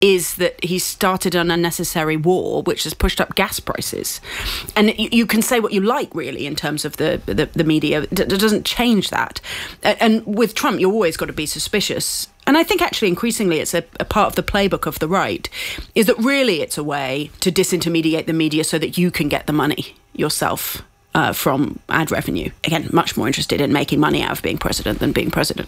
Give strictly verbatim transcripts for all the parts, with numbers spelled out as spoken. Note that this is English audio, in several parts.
is that he started an unnecessary war, which has pushed up gas prices. And you, you can say what you like, really, in terms of the, the, the media. It doesn't change that. And with Trump, you've always got to be suspicious. And I think actually increasingly it's a, a part of the playbook of the right, is that really it's a way to disintermediate the media so that you can get the money yourself uh, from ad revenue. Again, much more interested in making money out of being president than being president.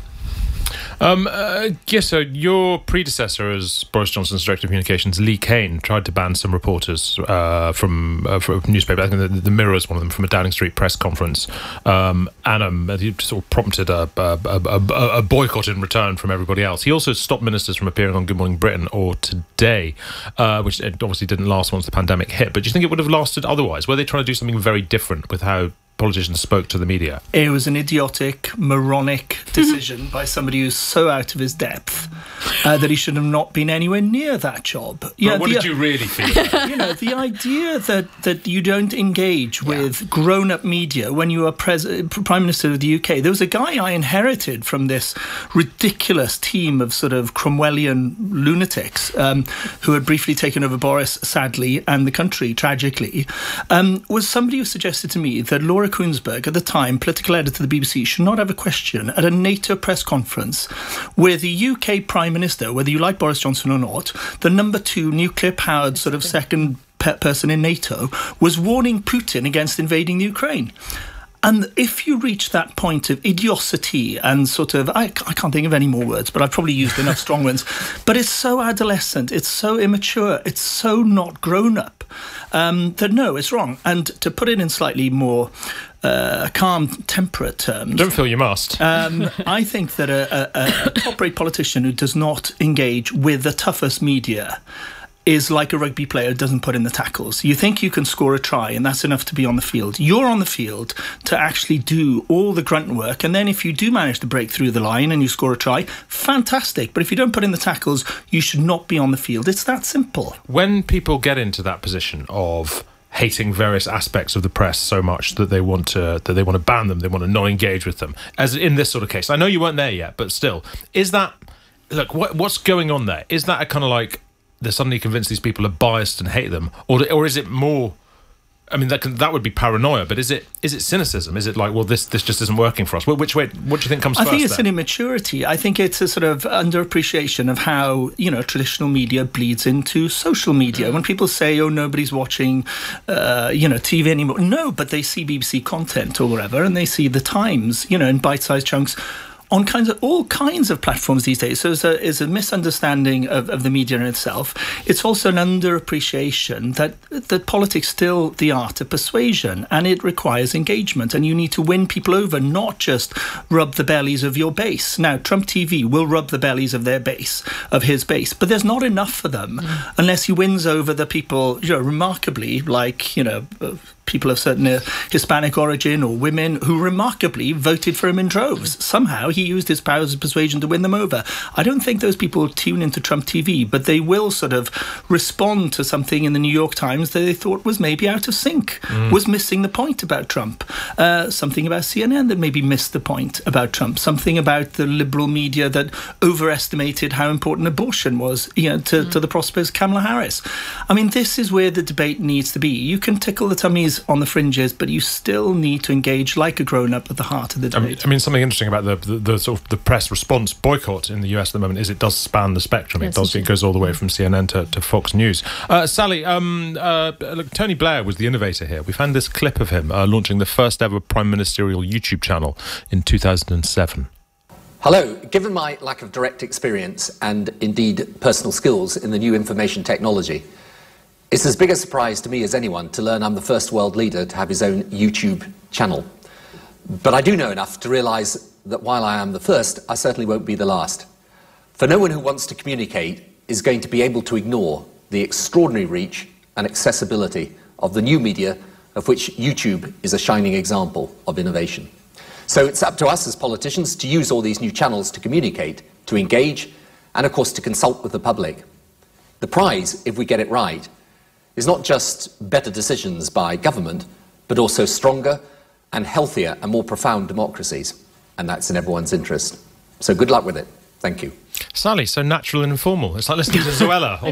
Um, uh, yes, so your predecessor as Boris Johnson's Director of Communications, Lee Cain, tried to ban some reporters uh, from, uh, from newspapers. I think the, the Mirror is one of them, from a Downing Street press conference. Um, and um, he sort of prompted a, a, a, a boycott in return from everybody else. He also stopped ministers from appearing on Good Morning Britain or Today, uh, which obviously didn't last once the pandemic hit. But do you think it would have lasted otherwise? Were they trying to do something very different with how politicians spoke to the media? It was an idiotic, moronic decision by somebody who's so out of his depth uh, that he should have not been anywhere near that job. Yeah, what the, did you really feel? You know, the idea that, that you don't engage with yeah. grown-up media when you are pres- Prime Minister of the U K. There was a guy I inherited from this ridiculous team of sort of Cromwellian lunatics um, who had briefly taken over Boris, sadly, and the country, tragically, um, was somebody who suggested to me that Laura Kuenssberg, at the time political editor of the B B C, should not have a question at a NATO press conference where the U K Prime Minister, whether you like Boris Johnson or not, the number two nuclear-powered sort of second pe- person in NATO, was warning Putin against invading the Ukraine. And if you reach that point of idiocity and sort of, I, I can't think of any more words, but I've probably used enough strong ones, but it's so adolescent, it's so immature, it's so not grown up, um, that no, it's wrong. And to put it in slightly more uh, calm, temperate terms... Don't feel you must. um, I think that a, a, a top-rate politician who does not engage with the toughest media is like a rugby player who doesn't put in the tackles. You think you can score a try and that's enough to be on the field. You're on the field to actually do all the grunt work, and then if you do manage to break through the line and you score a try, fantastic. But if you don't put in the tackles, you should not be on the field. It's that simple. When people get into that position of hating various aspects of the press so much that they want to that they want to ban them, they want to not engage with them, as in this sort of case, I know you weren't there yet, but still, is that, look, what, what's going on there? Is that a kind of like, they're suddenly convinced these people are biased and hate them, or or is it more? I mean, that can, that would be paranoia, but is it is it cynicism? Is it like, well, this this just isn't working for us? Which way? What do you think comes I first? I think it's then? an immaturity. I think it's a sort of underappreciation of how, you know, traditional media bleeds into social media. Mm. When people say, "Oh, nobody's watching, uh, you know, T V anymore," no, but they see B B C content or whatever, and they see the Times, you know, in bite-sized chunks, on kinds of all kinds of platforms these days. So it's a, it's a misunderstanding of, of the media in itself. It's also an underappreciation that that politics still the art of persuasion, and it requires engagement, and you need to win people over, not just rub the bellies of your base. Now, Trump T V will rub the bellies of their base, of his base, but there's not enough for them mm. unless he wins over the people, you know, remarkably, like, you know, people of certain uh, Hispanic origin or women who remarkably voted for him in droves. Somehow he used his powers of persuasion to win them over. I don't think those people tune into Trump T V, but they will sort of respond to something in the New York Times that they thought was maybe out of sync, mm. was missing the point about Trump. Uh, something about C N N that maybe missed the point about Trump. Something about the liberal media that overestimated how important abortion was, you know, to, mm. to the prosperous Kamala Harris. I mean, this is where the debate needs to be. You can tickle the tummies on the fringes, but you still need to engage like a grown-up at the heart of the debate. I mean, I mean something interesting about the, the, the sort of the press response boycott in the U S at the moment is it does span the spectrum. Yes, it does. It goes all the way from C N N to, to Fox News. Uh, Sally, um, uh, look, Tony Blair was the innovator here. We found this clip of him uh, launching the first ever prime ministerial YouTube channel in two thousand seven. Hello. Given my lack of direct experience and indeed personal skills in the new information technology, it's as big a surprise to me as anyone to learn I'm the first world leader to have his own YouTube channel. But I do know enough to realise that while I am the first, I certainly won't be the last. For no one who wants to communicate is going to be able to ignore the extraordinary reach and accessibility of the new media, of which YouTube is a shining example of innovation. So it's up to us as politicians to use all these new channels to communicate, to engage, and of course to consult with the public. The prize, if we get it right, is not just better decisions by government, but also stronger and healthier and more profound democracies. And that's in everyone's interest. So good luck with it. Thank you. Sally, so natural and informal. It's like listening to Zoella.